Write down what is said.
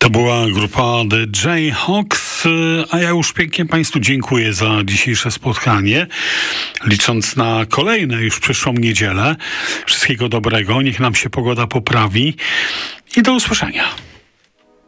To była grupa The Jayhawks, a ja już pięknie Państwu dziękuję za dzisiejsze spotkanie, licząc na kolejne już przyszłą niedzielę. Wszystkiego dobrego, niech nam się pogoda poprawi i do usłyszenia.